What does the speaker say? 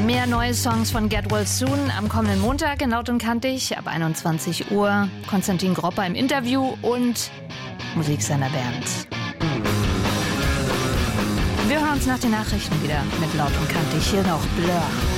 Mehr neue Songs von Get Well Soon am kommenden Montag in Laut und Kantig ab 21 Uhr. Konstantin Gropper im Interview und Musik seiner Band. Wir hören uns nach den Nachrichten wieder mit Laut und Kantig. Hier noch Blur.